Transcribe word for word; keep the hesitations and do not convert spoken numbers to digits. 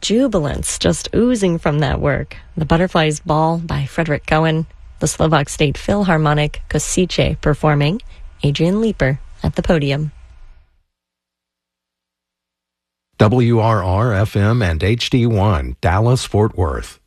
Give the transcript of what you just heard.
jubilance just oozing from that work. The Butterflies Ball by Frederick Cohen, the Slovak State Philharmonic Kosice performing, Adrian Leeper at the podium. W R R F M and H D one, Dallas, Fort Worth.